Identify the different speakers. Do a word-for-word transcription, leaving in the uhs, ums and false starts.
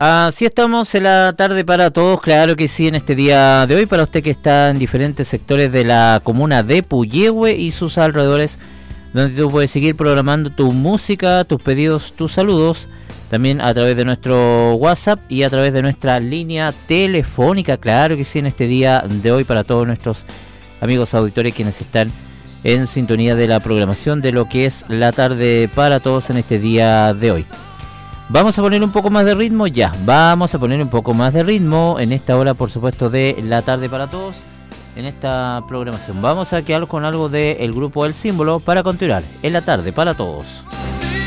Speaker 1: Así estamos en la tarde para todos, claro que sí, en este día de hoy, para usted que está en diferentes sectores de la comuna de Puyehue y sus alrededores, donde tú puedes seguir programando tu música, tus pedidos, tus saludos, también a través de nuestro WhatsApp y a través de nuestra línea telefónica, claro que sí, en este día de hoy para todos nuestros amigos auditores quienes están en sintonía de la programación de lo que es la tarde para todos en este día de hoy. Vamos a poner un poco más de ritmo, ya, vamos a poner un poco más de ritmo en esta hora, por supuesto, de la tarde para todos, en esta programación. Vamos a quedar con algo del grupo El Símbolo para continuar en la tarde para todos.